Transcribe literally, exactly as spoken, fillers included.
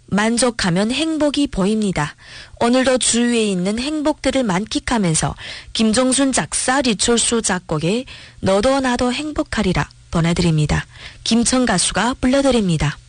만족하면 행복이 보입니다. 오늘도 주위에 있는 행복들을 만끽하면서 김종순 작사, 리철수 작곡의 너도 나도 행복하리라 보내드립니다. 김천 가수가 불러드립니다.